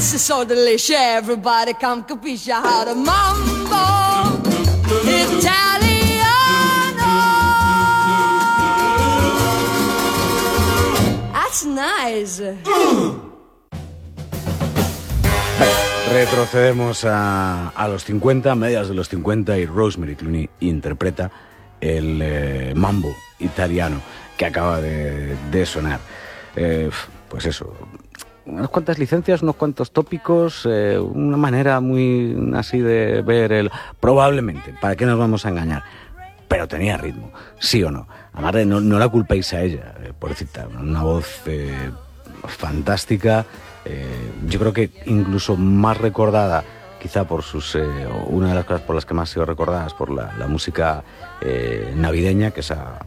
It's so delicious, everybody come capisce how to mambo Italiano. That's nice. Retrocedemos a los 50, mediados de los 50, y Rosemary Clooney interpreta el mambo italiano que acaba de sonar. Pues eso, unas cuantas licencias, unos cuantos tópicos, una manera muy así de ver el probablemente, ¿para qué nos vamos a engañar? Pero tenía ritmo, ¿sí o no? Además, no la culpéis a ella, pobrecita, una voz fantástica, yo creo que incluso más recordada, quizá por sus una de las cosas por las que más ha sido recordada es por la música navideña, que ha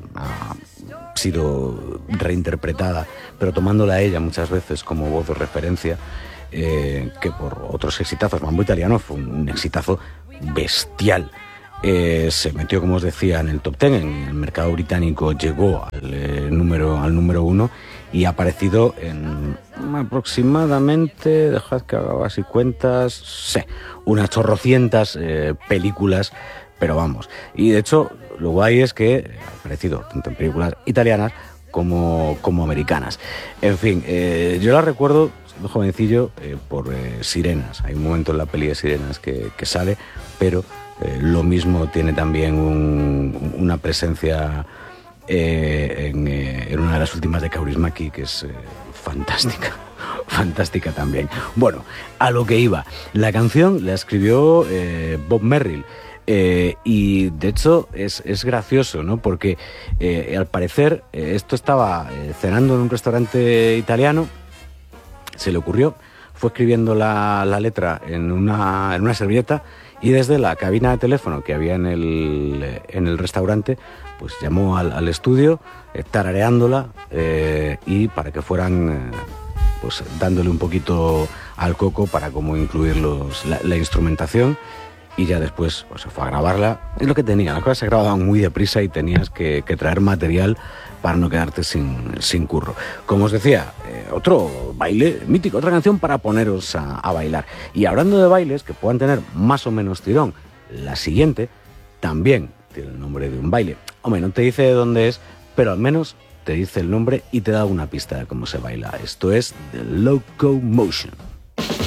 sido reinterpretada, pero tomándola a ella muchas veces como voz de referencia, que por otros exitazos. Mambo Italiano fue un exitazo bestial. Se metió, como os decía, en el top 10, en el mercado británico llegó al número 1 y ha aparecido en aproximadamente, dejad que haga así cuentas, sí, unas chorrocientas películas, pero vamos. Y de hecho, lo guay es que ha aparecido tanto en películas italianas como americanas. En fin, yo la recuerdo, siendo jovencillo, por Sirenas. Hay un momento en la peli de Sirenas que sale, pero lo mismo tiene también una presencia en una de las últimas de Kaurismäki, que es fantástica también. Bueno, a lo que iba. La canción la escribió Bob Merrill. Y de hecho es gracioso, ¿no? Porque al parecer esto estaba cenando en un restaurante italiano, se le ocurrió, fue escribiendo la letra en una servilleta, y desde la cabina de teléfono que había en el restaurante, pues llamó al estudio, tarareándola, y para que fueran pues dándole un poquito al coco para cómo incluir la instrumentación. Y ya después pues, se fue a grabarla. Es lo que tenía, las cosas se grababan muy deprisa y tenías que traer material para no quedarte sin curro. Como os decía, otro baile mítico, otra canción para poneros a bailar. Y hablando de bailes que puedan tener más o menos tirón, la siguiente también tiene el nombre de un baile. Hombre, no te dice de dónde es, pero al menos te dice el nombre y te da una pista de cómo se baila. Esto es The Locomotion.